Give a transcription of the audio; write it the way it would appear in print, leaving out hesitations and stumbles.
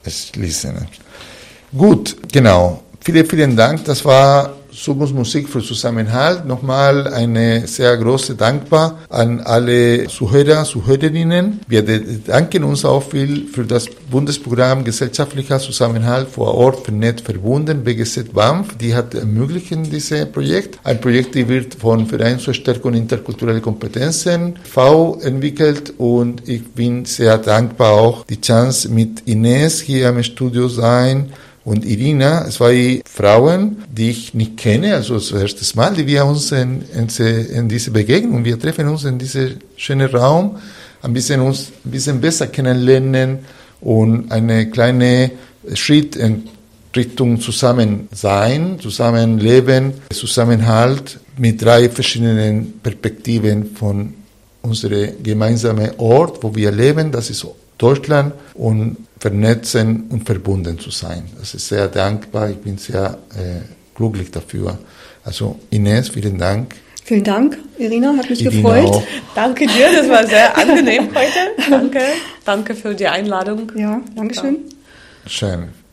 schließen. Gut, genau. Vielen, vielen Dank. Das war Sumus Musik für Zusammenhalt. Nochmal eine sehr große Dankbar an alle Zuhörer, Zuhörerinnen. Wir danken uns auch viel für das Bundesprogramm Gesellschaftlicher Zusammenhalt vor Ort vernetzt verbunden, BGZ BAMF. Die hat ermöglicht dieses Projekt. Ein Projekt, die wird von Verein zur Stärkung interkultureller Kompetenzen v entwickelt, und ich bin sehr dankbar auch die Chance mit Ines hier im Studio sein und Irina, zwei Frauen, die ich nicht kenne, also das erste Mal, die wir uns in diese Begegnung, wir treffen uns in diesem schönen Raum, uns ein bisschen besser kennenlernen und eine kleine Schritt in Richtung Zusammensein, Zusammenleben, Zusammenhalt mit 3 verschiedenen Perspektiven von unserem gemeinsamen Ort, wo wir leben, das ist Deutschland, und vernetzen und verbunden zu sein. Das ist sehr dankbar, ich bin sehr glücklich dafür. Also Ines, vielen Dank. Vielen Dank, Irina, hat mich gefreut. Auch. Danke dir, das war sehr angenehm heute. Danke für die Einladung. Ja, danke schön. Schön.